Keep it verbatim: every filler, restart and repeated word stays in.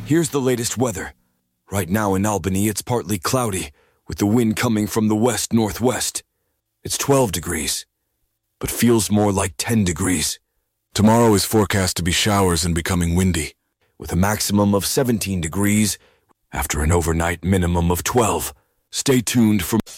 Here's the latest weather. Right now in Albany, it's partly cloudy, with the wind coming from the west-northwest. It's twelve degrees, but feels more like ten degrees. Tomorrow is forecast to be showers and becoming windy, with a maximum of seventeen degrees after an overnight minimum of twelve. Stay tuned for...